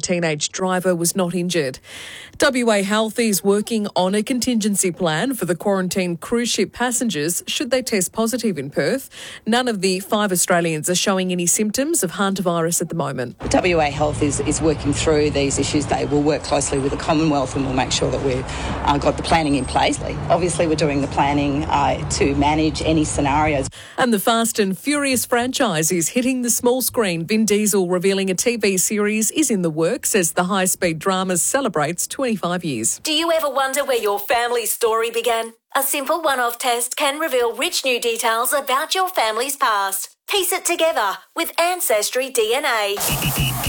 teenage driver was not injured. WA Health is working on a contingency plan for the quarantined cruise ship passengers should they test positive in Perth. None of the 5 Australians are showing any symptoms of hantavirus at the moment. WA Health is working through these issues. They will work closely with the Commonwealth and we'll make sure that we've got the planning in place. Obviously, we're doing the planning to manage any scenarios. And the Fast and Furious franchise is hitting the small screen. Vin Diesel revealing a TV series is in the works as the high-speed drama celebrates 25 years. Do you ever wonder where your family's story began? A simple one-off test can reveal rich new details about your family's past. Piece it together with Ancestry DNA.